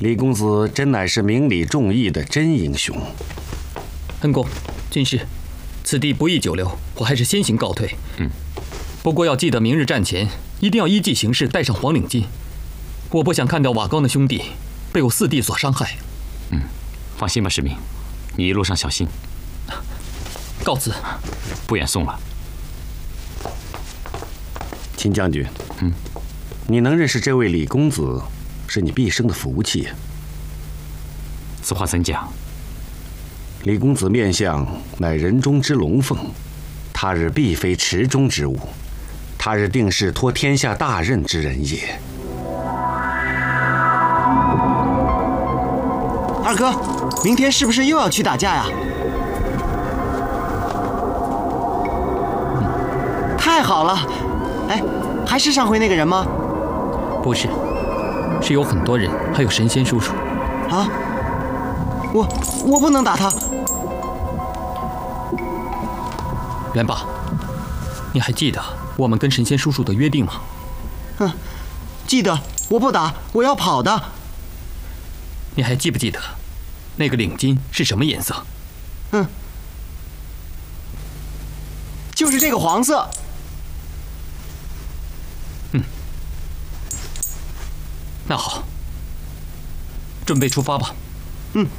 李公子真乃是明理重义的真英雄。 恩公，军师，此地不宜久留，我还是先行告退。不过要记得明日战前一定要依计行事，带上黄领巾。我不想看到瓦岗的兄弟被我四弟所伤害。 放心吧，石明，你一路上小心。 告辞。 不远送了。 秦将军，你能认识这位李公子，是你毕生的福气。 此话怎讲？ 李公子面相乃人中之龙凤，他日必非池中之物，他日定是托天下大任之人也。 二哥，明天是不是又要去打架呀？太好了！哎，还是上回那个人吗？ 不是，是有很多人，还有神仙叔叔。 啊！我不能打他。 元霸，你还记得我们跟神仙叔叔的约定吗？ 记得，我不打，我要跑的。 你还记不记得那个领巾是什么颜色？ 就是这个黄色。 那好，准备出发吧。